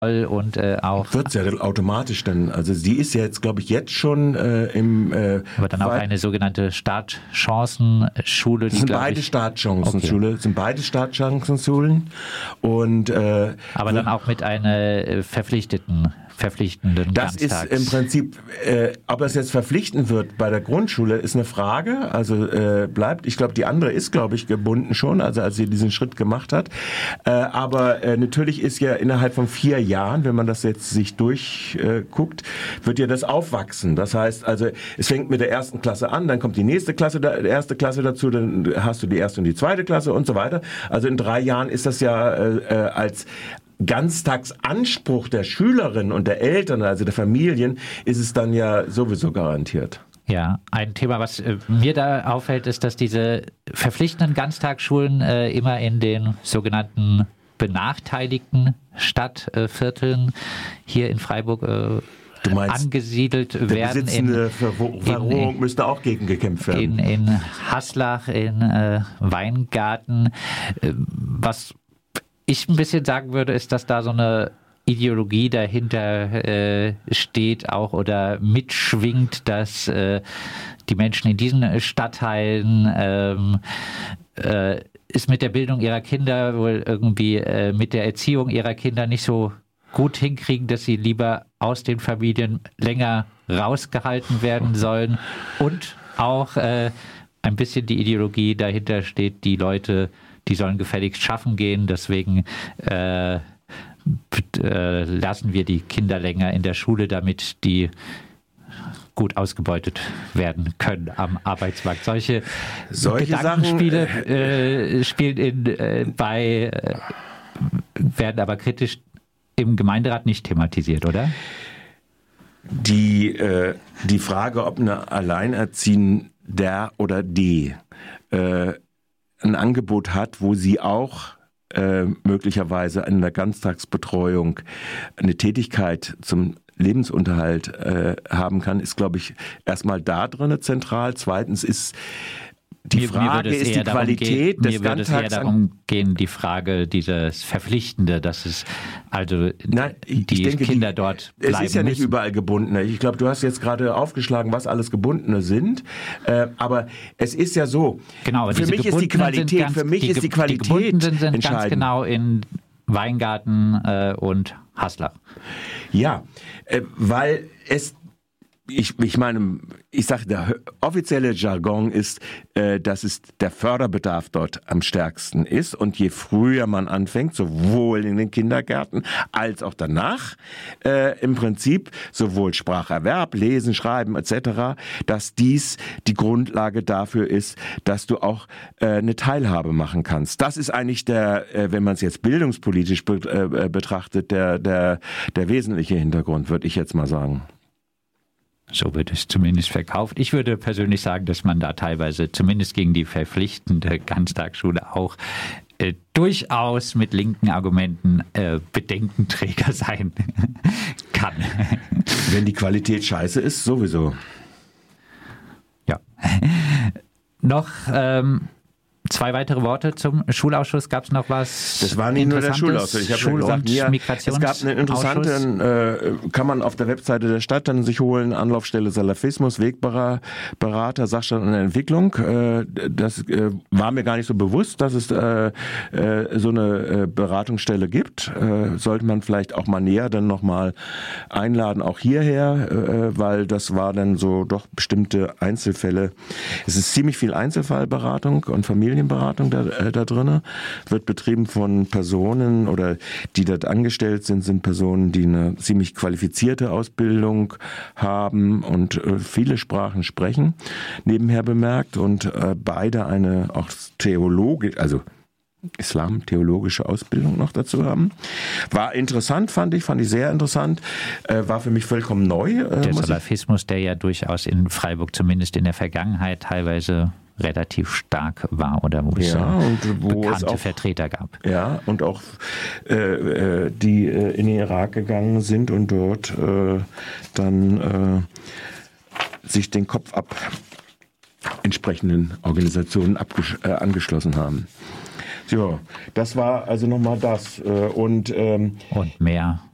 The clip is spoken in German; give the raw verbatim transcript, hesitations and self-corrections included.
und äh, auch... Wird es ja automatisch dann, also sie ist ja jetzt, glaube ich, jetzt schon äh, im... Äh, aber dann auch eine sogenannte Startchancenschule. Das sind beide Startchancenschule, okay. sind beide Startchancenschulen und... Äh, aber dann auch mit einer verpflichteten... verpflichtenden Das Ganztags. ist im Prinzip, äh, ob es jetzt verpflichtend wird bei der Grundschule, ist eine Frage. Also äh, bleibt, ich glaube, die andere ist, glaube ich, gebunden schon, also als sie diesen Schritt gemacht hat. Äh, aber äh, natürlich ist ja innerhalb von vier Jahren, wenn man das jetzt sich durchguckt, äh, wird ja das aufwachsen. Das heißt, also es fängt mit der ersten Klasse an, dann kommt die nächste Klasse, die erste Klasse dazu, dann hast du die erste und die zweite Klasse und so weiter. Also in drei Jahren ist das ja äh, äh, als Ganztagsanspruch der Schülerinnen und der Eltern, also der Familien, ist es dann ja sowieso garantiert. Ja, ein Thema, was äh, mir da auffällt, ist, dass diese verpflichtenden Ganztagsschulen äh, immer in den sogenannten benachteiligten Stadtvierteln äh, hier in Freiburg äh, Du meinst, angesiedelt der werden. Besitzende Verrohung müsste auch gegengekämpft werden. In, in Haslach, in äh, Weingarten. Äh, was ich ein bisschen sagen würde, ist, dass da so eine Ideologie dahinter äh, steht auch oder mitschwingt, dass äh, die Menschen in diesen Stadtteilen ähm, äh, ist mit der Bildung ihrer Kinder wohl irgendwie äh, mit der Erziehung ihrer Kinder nicht so gut hinkriegen, dass sie lieber aus den Familien länger rausgehalten werden sollen und auch äh, ein bisschen die Ideologie dahinter steht, die Leute, die sollen gefälligst schaffen gehen, deswegen äh, äh, lassen wir die Kinder länger in der Schule, damit die gut ausgebeutet werden können am Arbeitsmarkt. Solche, Solche Gedankenspiele Sachen, äh, spielen in, äh, bei, äh, werden aber kritisch im Gemeinderat nicht thematisiert, oder? Die, äh, die Frage, ob eine Alleinerziehender oder die äh, ein Angebot hat, wo sie auch äh, möglicherweise in der Ganztagsbetreuung eine Tätigkeit zum Lebensunterhalt äh, haben kann, ist, glaube ich, erstmal da drin zentral. Zweitens ist die mir, Frage, mir ist die Qualität gehen, des Mir würde es eher darum gehen, die Frage dieses Verpflichtende, dass es also Nein, ich, die ich denke, Kinder die, dort bleiben es ist ja nicht müssen. überall Gebundene. Ich glaube, du hast jetzt gerade aufgeschlagen, was alles Gebundene sind. Äh, aber es ist ja so. Genau, aber für mich ist die Qualität, ganz, für mich die, ist die Qualität die Gebundenen sind entscheidend. ganz genau in Weingarten äh, und Haslach. Ja, äh, weil es Ich, ich meine, ich sage, der offizielle Jargon ist, äh, dass es der Förderbedarf dort am stärksten ist. Und je früher man anfängt, sowohl in den Kindergärten als auch danach, äh, im Prinzip sowohl Spracherwerb, Lesen, Schreiben et cetera, dass dies die Grundlage dafür ist, dass du auch äh, eine Teilhabe machen kannst. Das ist eigentlich der, äh, wenn man es jetzt bildungspolitisch be- äh, betrachtet, der, der, der wesentliche Hintergrund, würde ich jetzt mal sagen. So wird es zumindest verkauft. Ich würde persönlich sagen, dass man da teilweise zumindest gegen die verpflichtende Ganztagsschule auch äh, durchaus mit linken Argumenten äh, Bedenkenträger sein kann. Wenn die Qualität scheiße ist, sowieso. Ja. Noch ähm, zwei weitere Worte zum Schulausschuss. Gab es noch was? Das war nicht nur der Schulausschuss. Ich habe Schul- ja gesagt, mir, es gab einen Migrationsausschuss. interessanten, äh, kann man auf der Webseite der Stadt dann sich holen, Anlaufstelle Salafismus, Wegberater, Sachstand und Entwicklung. Äh, das äh, war mir gar nicht so bewusst, dass es äh, äh, so eine äh, Beratungsstelle gibt. Äh, sollte man vielleicht auch mal näher dann nochmal einladen, auch hierher, äh, weil das war dann so doch bestimmte Einzelfälle. Es ist ziemlich viel Einzelfallberatung und Familienberatung da, äh, da drin, wird betrieben von Personen oder die dort angestellt sind, sind Personen, die eine ziemlich qualifizierte Ausbildung haben und äh, viele Sprachen sprechen, nebenher bemerkt, und äh, beide eine auch theologisch, also Islam-theologische Ausbildung noch dazu haben. War interessant, fand ich, fand ich sehr interessant, äh, war für mich vollkommen neu. Äh, Der Salafismus, der ja durchaus in Freiburg zumindest in der Vergangenheit teilweise relativ stark war oder wo es, ja, und wo bekannte es auch, Vertreter gab. Ja, und auch äh, äh, die äh, in den Irak gegangen sind und dort äh, dann äh, sich den Kopf ab entsprechenden Organisationen abgesch- äh, angeschlossen haben. Ja, das war also nochmal das. Äh, und, ähm, und mehr